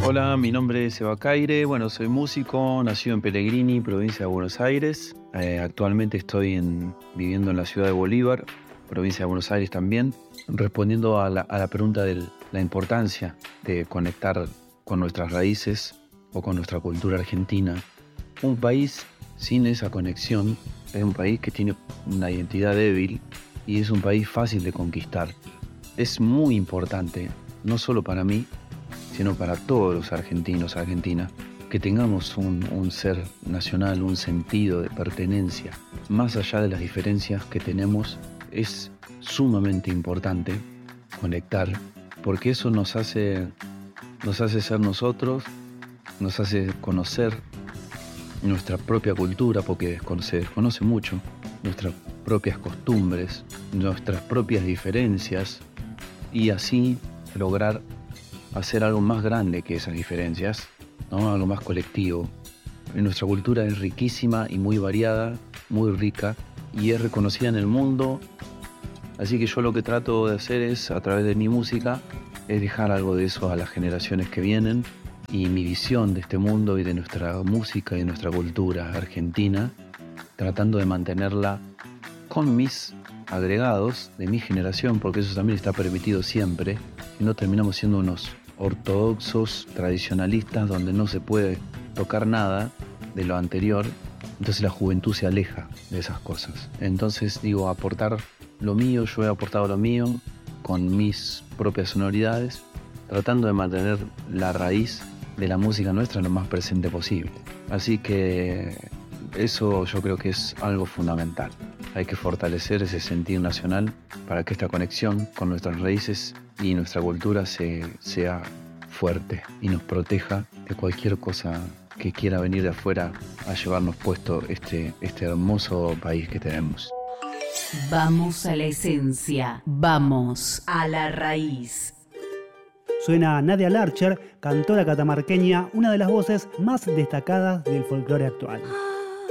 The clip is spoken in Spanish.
Hola, mi nombre es Eva Caire. Bueno, soy músico, nacido en Pellegrini, provincia de Buenos Aires. Actualmente estoy viviendo en la ciudad de Bolívar, provincia de Buenos Aires también. Respondiendo a la pregunta de la importancia de conectar con nuestras raíces o con nuestra cultura argentina. Un país sin esa conexión es un país que tiene una identidad débil y es un país fácil de conquistar. Es muy importante, no solo para mí, sino para todos los argentinos, argentinas, que tengamos un ser nacional, un sentido de pertenencia. Más allá de las diferencias que tenemos, es sumamente importante conectar, porque eso nos hace ser nosotros, nos hace conocer nuestra propia cultura, porque se desconoce mucho, nuestras propias costumbres, nuestras propias diferencias, y así lograr hacer algo más grande que esas diferencias, ¿no? Algo más colectivo. Nuestra cultura es riquísima y muy variada, muy rica, y es reconocida en el mundo. Así que yo lo que trato de hacer es, a través de mi música, es dejar algo de eso a las generaciones que vienen, y mi visión de este mundo y de nuestra música y de nuestra cultura argentina, tratando de mantenerla con mis agregados de mi generación, porque eso también está permitido siempre, y no terminamos siendo unos ortodoxos, tradicionalistas, donde no se puede tocar nada de lo anterior. Entonces la juventud se aleja de esas cosas. Entonces digo, aportar lo mío, yo he aportado lo mío con mis propias sonoridades, tratando de mantener la raíz de la música nuestra lo más presente posible. Así que eso yo creo que es algo fundamental. Hay que fortalecer ese sentir nacional para que esta conexión con nuestras raíces y nuestra cultura sea fuerte y nos proteja de cualquier cosa que quiera venir de afuera a llevarnos puesto este hermoso país que tenemos. Vamos a la esencia, vamos a la raíz. Suena Nadia Larcher, cantora catamarqueña, una de las voces más destacadas del folclore actual.